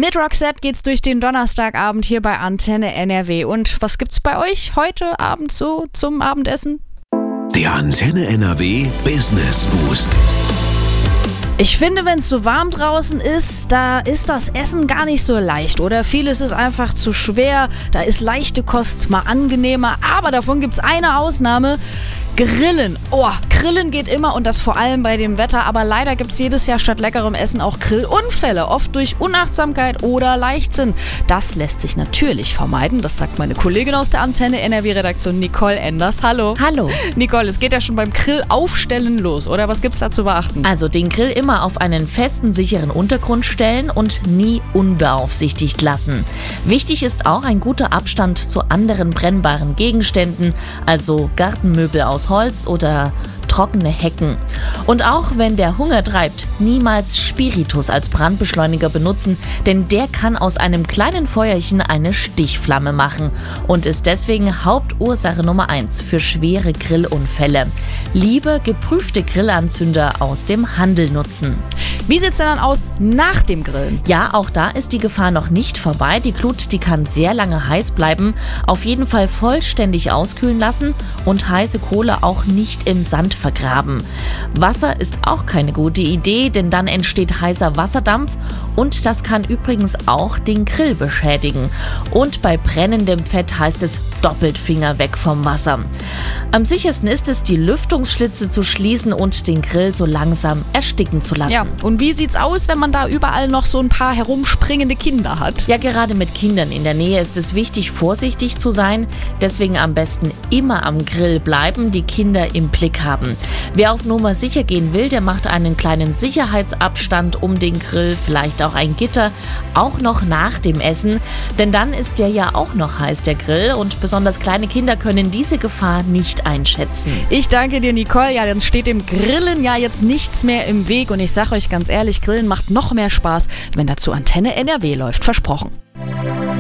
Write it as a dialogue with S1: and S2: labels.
S1: Mit Roxette geht's durch den Donnerstagabend hier bei Antenne NRW. Und was gibt's bei euch heute Abend so zum Abendessen?
S2: Der Antenne NRW Business Boost.
S1: Ich finde, wenn es so warm draußen ist, da ist das Essen gar nicht so leicht. Oder vieles ist einfach zu schwer. Da ist leichte Kost mal angenehmer. Aber davon gibt's eine Ausnahme. Grillen. Oh, Grillen geht immer und das vor allem bei dem Wetter. Aber leider gibt es jedes Jahr statt leckerem Essen auch Grillunfälle. Oft durch Unachtsamkeit oder Leichtsinn. Das lässt sich natürlich vermeiden. Das sagt meine Kollegin aus der Antenne NRW-Redaktion Nicole Enders. Hallo.
S3: Hallo.
S1: Nicole, es geht ja schon beim Grillaufstellen los, oder? Was gibt's da zu beachten?
S3: Also den Grill immer auf einen festen, sicheren Untergrund stellen und nie unbeaufsichtigt lassen. Wichtig ist auch ein guter Abstand zu anderen brennbaren Gegenständen, also Gartenmöbel aus Holz oder trockene Hecken. Und auch wenn der Hunger treibt, niemals Spiritus als Brandbeschleuniger benutzen, denn der kann aus einem kleinen Feuerchen eine Stichflamme machen und ist deswegen Hauptursache Nummer 1 für schwere Grillunfälle. Lieber geprüfte Grillanzünder aus dem Handel nutzen.
S1: Wie sieht's denn dann aus nach dem Grillen?
S3: Ja, auch da ist die Gefahr noch nicht vorbei. Die Glut, die kann sehr lange heiß bleiben. Auf jeden Fall vollständig auskühlen lassen und heiße Kohle auch nicht im Sand vergraben. Wasser ist auch keine gute Idee, denn dann entsteht heißer Wasserdampf und das kann übrigens auch den Grill beschädigen. Und bei brennendem Fett heißt es doppelt Finger weg vom Wasser. Am sichersten ist es, die Lüftungsschlitze zu schließen und den Grill so langsam ersticken zu lassen.
S1: Ja, und wie sieht's aus, wenn man da überall noch so ein paar herumspringende Kinder hat?
S3: Ja, gerade mit Kindern in der Nähe ist es wichtig, vorsichtig zu sein. Deswegen am besten immer am Grill bleiben, die Kinder im Blick haben. Wer auf Nummer sicher gehen will, der macht einen kleinen Sicherheitsabstand um den Grill, vielleicht auch ein Gitter, auch noch nach dem Essen. Denn dann ist der ja auch noch heiß, der Grill. Und besonders kleine Kinder können diese Gefahr nicht einschätzen.
S1: Ich danke dir, Nicole. Ja, dann steht dem Grillen ja jetzt nichts mehr im Weg. Und ich sage euch ganz ehrlich, Grillen macht noch mehr Spaß, wenn dazu Antenne NRW läuft. Versprochen.